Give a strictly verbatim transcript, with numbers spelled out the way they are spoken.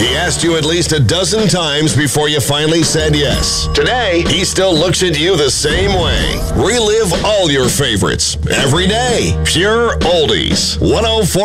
He asked you at least a dozen times before you finally said yes. Today, he still looks at you the same way. Relive all your favorites every day. Pure Oldies. one oh four